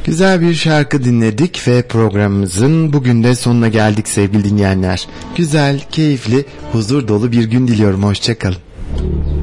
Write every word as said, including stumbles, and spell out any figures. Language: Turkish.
Güzel bir şarkı dinledik ve programımızın bugün de sonuna geldik sevgili dinleyenler. Güzel, keyifli, huzur dolu bir gün diliyorum. Hoşça kalın.